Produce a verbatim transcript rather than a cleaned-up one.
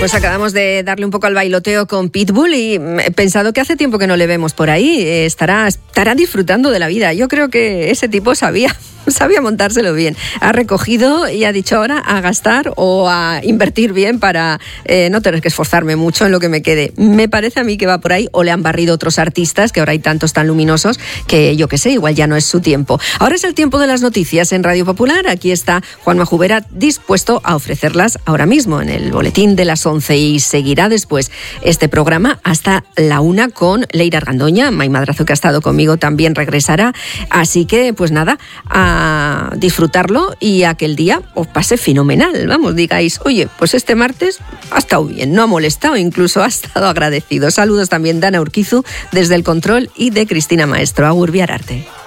Pues acabamos de darle un poco al bailoteo con Pitbull y he pensado que hace tiempo que no le vemos por ahí. Estará, estará disfrutando de la vida. Yo creo que ese tipo sabía, sabía montárselo bien. Ha recogido y ha dicho ahora a gastar o a invertir bien para eh, no tener que esforzarme mucho en lo que me quede. Me parece a mí que va por ahí, o le han barrido otros artistas, que ahora hay tantos tan luminosos que yo qué sé, igual ya no es su tiempo. Ahora es el tiempo de las noticias en Radio Popular. Aquí está Juanma Jubera dispuesto a ofrecerlas ahora mismo en el boletín de las once, y seguirá después este programa hasta la una con Leire Argandoña. May Madrazo, que ha estado conmigo, también regresará. Así que, pues nada, a disfrutarlo y a que el día os pase fenomenal. Vamos, digáis, oye, pues este martes ha estado bien, no ha molestado, incluso ha estado agradecido. Saludos también de Ana Urquizu desde el control y de Cristina Maestro. Agur biar arte.